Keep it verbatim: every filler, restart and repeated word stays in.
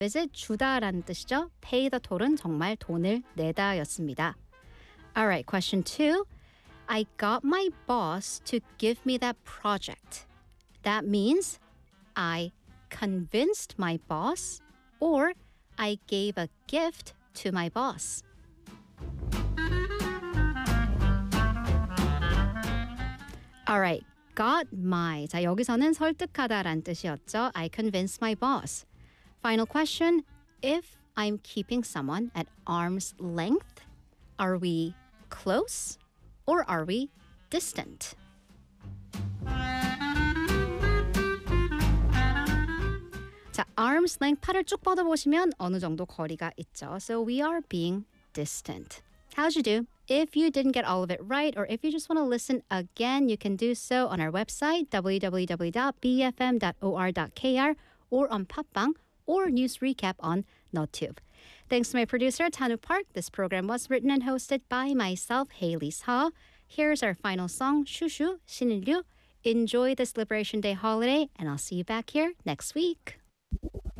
visit 주다라는 뜻이죠. Pay the toll은 정말 돈을 내다였습니다. Alright, question two. I got my boss to give me that project. That means I convinced my boss or I gave a gift to my boss. Alright, got my. 자, 여기서는 설득하다란 뜻이었죠. I convinced my boss. Final question. If I'm keeping someone at arm's length, are we close or are we distant? 자, arm's length 팔을 쭉 뻗어보시면 어느 정도 거리가 있죠. So we are being distant. How'd you do? If you didn't get all of it right, or if you just want to listen again, you can do so on our website, w w w dot b f m dot o r dot k r, or on 팟빵, or news recap on NoTube. Thanks to my producer, Tanu Park. This program was written and hosted by myself, Haley Saw. Here's our final song, Shushu, 신인류. Enjoy this Liberation Day holiday, and I'll see you back here next week.